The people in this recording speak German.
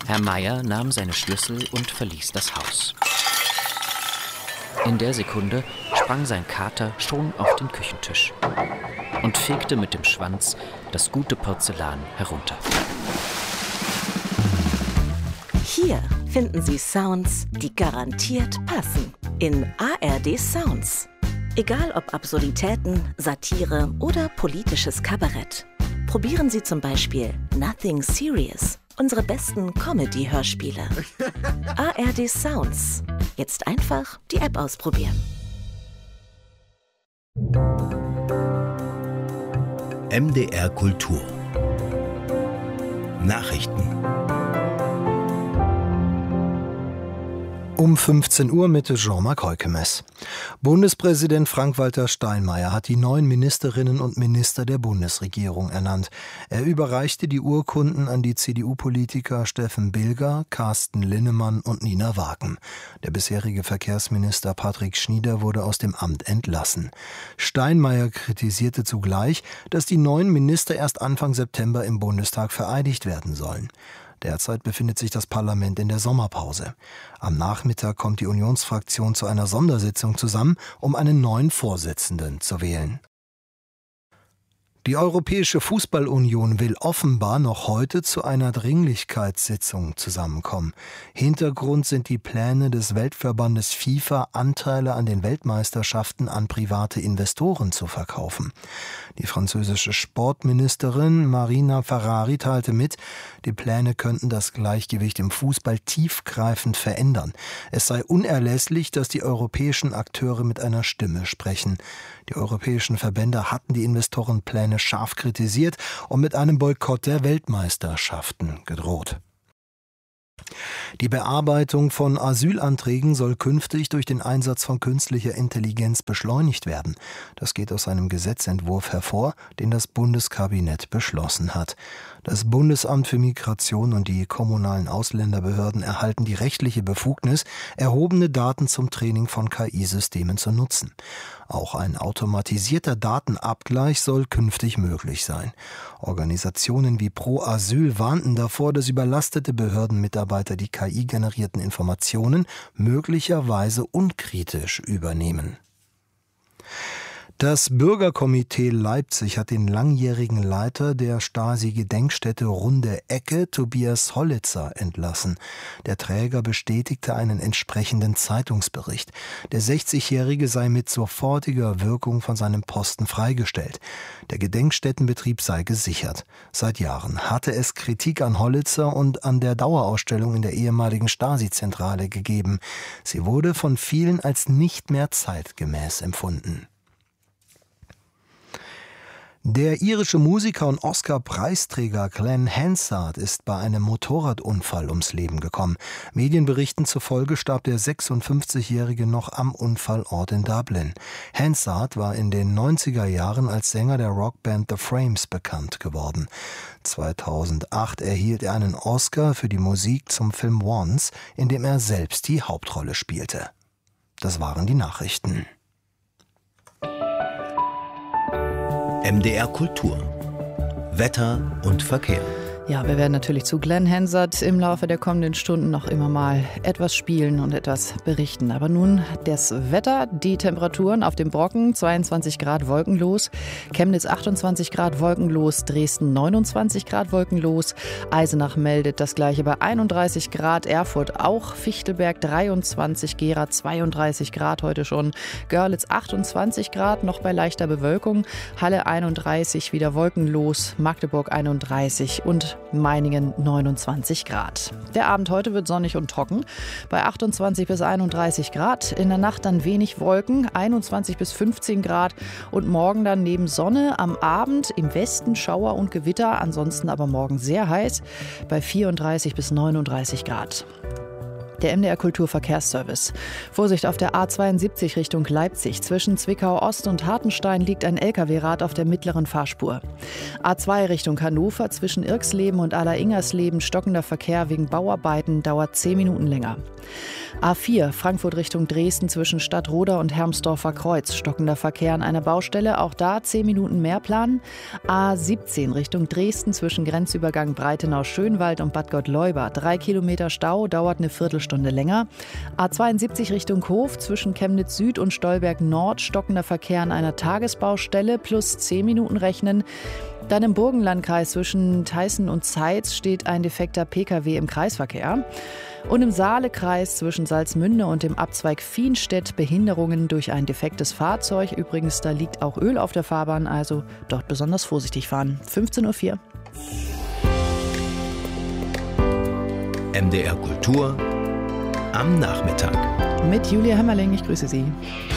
Herr Meier nahm seine Schlüssel und verließ das Haus. In der Sekunde sprang sein Kater schon auf den Küchentisch und fegte mit dem Schwanz das gute Porzellan herunter. Hier finden Sie Sounds, die garantiert passen. In ARD Sounds. Egal ob Absurditäten, Satire oder politisches Kabarett. Probieren Sie zum Beispiel Nothing Serious, unsere besten Comedy-Hörspiele. ARD Sounds. Jetzt einfach die App ausprobieren. MDR Kultur. Nachrichten. Um 15 Uhr mit Jean-Marc Heukemes. Bundespräsident Frank-Walter Steinmeier hat die neuen Ministerinnen und Minister der Bundesregierung ernannt. Er überreichte die Urkunden an die CDU-Politiker Steffen Bilger, Carsten Linnemann und Nina Wagen. Der bisherige Verkehrsminister Patrick Schnieder wurde aus dem Amt entlassen. Steinmeier kritisierte zugleich, dass die neuen Minister erst Anfang September im Bundestag vereidigt werden sollen. Derzeit befindet sich das Parlament in der Sommerpause. Am Nachmittag kommt die Unionsfraktion zu einer Sondersitzung zusammen, um einen neuen Vorsitzenden zu wählen. Die Europäische Fußballunion will offenbar noch heute zu einer Dringlichkeitssitzung zusammenkommen. Hintergrund sind die Pläne des Weltverbandes FIFA, Anteile an den Weltmeisterschaften an private Investoren zu verkaufen. Die französische Sportministerin Marina Ferrari teilte mit, die Pläne könnten das Gleichgewicht im Fußball tiefgreifend verändern. Es sei unerlässlich, dass die europäischen Akteure mit einer Stimme sprechen. Die europäischen Verbände hatten die Investorenpläne scharf kritisiert und mit einem Boykott der Weltmeisterschaften gedroht. Die Bearbeitung von Asylanträgen soll künftig durch den Einsatz von künstlicher Intelligenz beschleunigt werden. Das geht aus einem Gesetzentwurf hervor, den das Bundeskabinett beschlossen hat. Das Bundesamt für Migration und die kommunalen Ausländerbehörden erhalten die rechtliche Befugnis, erhobene Daten zum Training von KI-Systemen zu nutzen. Auch ein automatisierter Datenabgleich soll künftig möglich sein. Organisationen wie Pro Asyl warnten davor, dass überlastete Behördenmitarbeiter die KI-generierten Informationen möglicherweise unkritisch übernehmen. Das Bürgerkomitee Leipzig hat den langjährigen Leiter der Stasi-Gedenkstätte Runde Ecke, Tobias Hollitzer, entlassen. Der Träger bestätigte einen entsprechenden Zeitungsbericht. Der 60-Jährige sei mit sofortiger Wirkung von seinem Posten freigestellt. Der Gedenkstättenbetrieb sei gesichert. Seit Jahren hatte es Kritik an Hollitzer und an der Dauerausstellung in der ehemaligen Stasi-Zentrale gegeben. Sie wurde von vielen als nicht mehr zeitgemäß empfunden. Der irische Musiker und Oscar-Preisträger Glenn Hansard ist bei einem Motorradunfall ums Leben gekommen. Medienberichten zufolge starb der 56-Jährige noch am Unfallort in Dublin. Hansard war in den 90er Jahren als Sänger der Rockband The Frames bekannt geworden. 2008 erhielt er einen Oscar für die Musik zum Film Once, in dem er selbst die Hauptrolle spielte. Das waren die Nachrichten. MDR Kultur. Wetter und Verkehr. Ja, wir werden natürlich zu Glenn Hansard im Laufe der kommenden Stunden noch immer mal etwas spielen und etwas berichten. Aber nun das Wetter, die Temperaturen auf dem Brocken, 22 Grad wolkenlos, Chemnitz 28 Grad wolkenlos, Dresden 29 Grad wolkenlos, Eisenach meldet das gleiche bei 31 Grad, Erfurt auch, Fichtelberg 23, Gera 32 Grad heute schon, Görlitz 28 Grad, noch bei leichter Bewölkung, Halle 31, wieder wolkenlos, Magdeburg 31 und Meiningen 29 Grad. Der Abend heute wird sonnig und trocken, bei 28 bis 31 Grad. In der Nacht dann wenig Wolken, 21 bis 15 Grad. Und morgen dann neben Sonne am Abend im Westen Schauer und Gewitter. Ansonsten aber morgen sehr heiß, bei 34 bis 39 Grad. Der MDR Kulturverkehrsservice. Vorsicht auf der A72 Richtung Leipzig. Zwischen Zwickau Ost und Hartenstein liegt ein LKW-Rad auf der mittleren Fahrspur. A2 Richtung Hannover. Zwischen Irxleben und Aller-Ingersleben stockender Verkehr wegen Bauarbeiten, dauert 10 Minuten länger. A4 Frankfurt Richtung Dresden zwischen Stadtroda und Hermsdorfer Kreuz. Stockender Verkehr an einer Baustelle, auch da 10 Minuten mehr planen. A17 Richtung Dresden zwischen Grenzübergang Breitenau-Schönwald und Bad Gottleuba. 3 Kilometer Stau, dauert eine Viertelstunde länger. A72 Richtung Hof zwischen Chemnitz Süd und Stolberg Nord. Stockender Verkehr an einer Tagesbaustelle, plus 10 Minuten rechnen. Dann im Burgenlandkreis zwischen Theißen und Zeitz steht ein defekter Pkw im Kreisverkehr. Und im Saalekreis zwischen Salzmünde und dem Abzweig Fienstedt Behinderungen durch ein defektes Fahrzeug. Übrigens, da liegt auch Öl auf der Fahrbahn, also dort besonders vorsichtig fahren. 15:04 Uhr. MDR Kultur am Nachmittag. Mit Julia Hämmerling, ich grüße Sie.